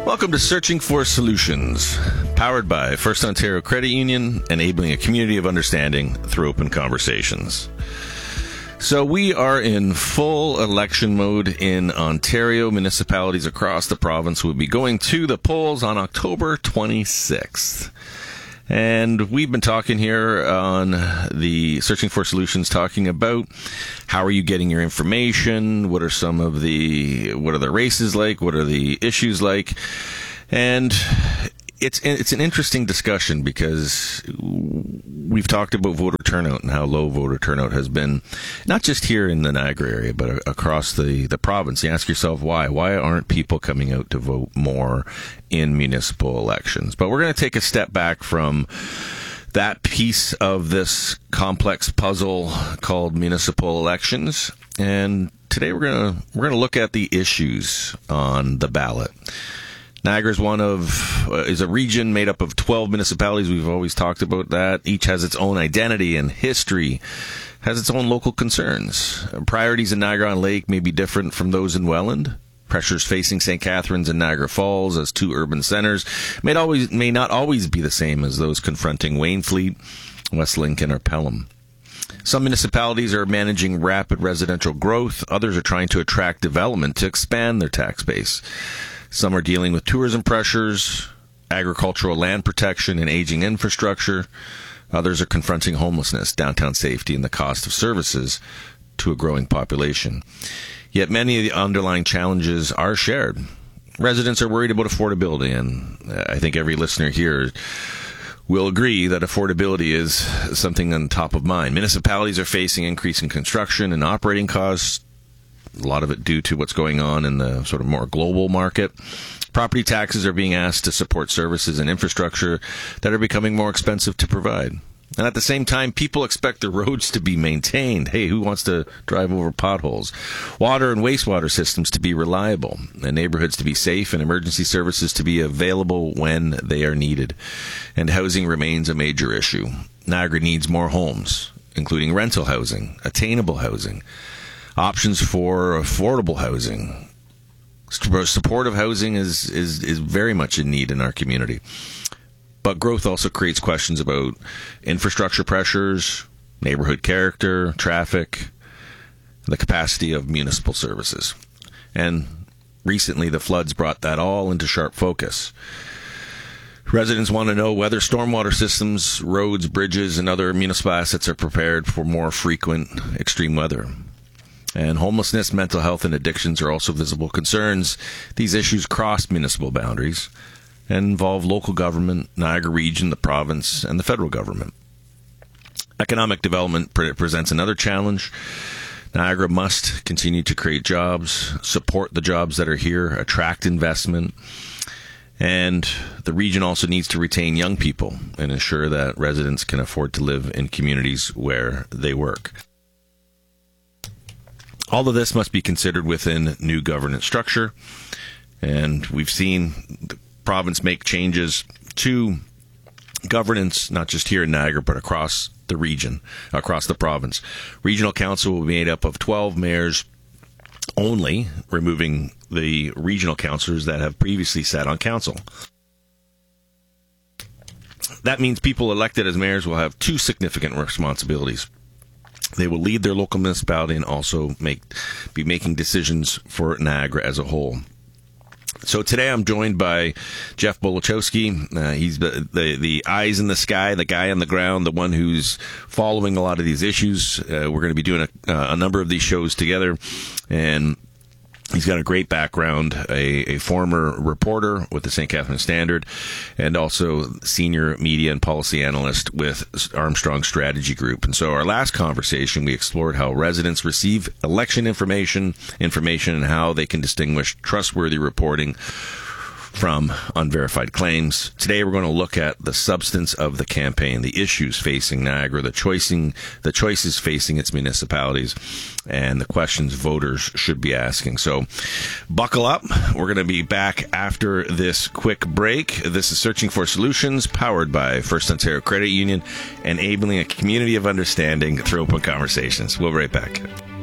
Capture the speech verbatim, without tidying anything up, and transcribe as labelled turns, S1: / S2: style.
S1: Welcome to Searching for Solutions, powered by First Ontario Credit Union, enabling a community of understanding through open conversations. So we are in full election mode in Ontario. Municipalities across the province will be going to the polls on October twenty-sixth. And we've been talking here on the Searching for Solutions, talking about how are you getting your information, what are some of the, what are the races like, what are the issues like, and it's it's an interesting discussion because we've talked about voter turnout and how low voter turnout has been, not just here in the Niagara area, but across the, the province. You ask yourself why. Why aren't people coming out to vote more in municipal elections? But we're going to take a step back from that piece of this complex puzzle called municipal elections, and today we're going to we're going to look at the issues on the ballot. Niagara is one of uh, is a region made up of twelve municipalities. We've always talked about that. Each has its own identity and history, has its own local concerns. Priorities in Niagara-on-Lake may be different from those in Welland. Pressures facing Saint Catharines and Niagara Falls as two urban centers may always may not always be the same as those confronting Waynfleet, West Lincoln, or Pelham. Some municipalities are managing rapid residential growth. Others are trying to attract development to expand their tax base. Some are dealing with tourism pressures, agricultural land protection, and aging infrastructure. Others are confronting homelessness, downtown safety, and the cost of services to a growing population. Yet many of the underlying challenges are shared. Residents are worried about affordability, and I think every listener here will agree that affordability is something on top of mind. Municipalities are facing increasing construction and operating costs, a lot of it due to what's going on in the sort of more global market. Property taxes are being asked to support services and infrastructure that are becoming more expensive to provide. And at the same time, people expect the roads to be maintained. Hey, who wants to drive over potholes? Water and wastewater systems to be reliable, and neighborhoods to be safe, and emergency services to be available when they are needed. And housing remains a major issue. Niagara needs more homes, including rental housing, attainable housing, options for affordable housing. Supportive housing is, is, is very much in need in our community. But growth also creates questions about infrastructure pressures, neighborhood character, traffic, the capacity of municipal services. And recently, the floods brought that all into sharp focus. Residents want to know whether stormwater systems, roads, bridges, and other municipal assets are prepared for more frequent extreme weather. And homelessness, mental health, and addictions are also visible concerns. These issues cross municipal boundaries and involve local government, Niagara region, the province, and the federal government. Economic development pre- presents another challenge. Niagara must continue to create jobs, support the jobs that are here, attract investment, and the region also needs to retain young people and ensure that residents can afford to live in communities where they work. All of this must be considered within new governance structure, and we've seen the province make changes to governance, not just here in Niagara, but across the region, across the province. Regional council will be made up of twelve mayors only, removing the regional councillors that have previously sat on council. That means people elected as mayors will have two significant responsibilities. They will lead their local municipality and also make be making decisions for Niagara as a whole. So today I'm joined by Jeff Bolochowski. Uh, he's the, the the eyes in the sky, the guy on the ground, the one who's following a lot of these issues. Uh, we're going to be doing a, uh, a number of these shows together, and he's got a great background, a, a former reporter with the Saint Catharines Standard, and also senior media and policy analyst with Armstrong Strategy Group. And so our last conversation, we explored how residents receive election information, information and how they can distinguish trustworthy reporting from unverified claims. Today we're going to look at the substance of the campaign, the issues facing Niagara, the choicing, the choices facing its municipalities, and the questions voters should be asking. So buckle up. We're going to be back after this quick break. This is Searching for Solutions, powered by First Ontario Credit Union, enabling a community of understanding through open conversations. We'll be right back.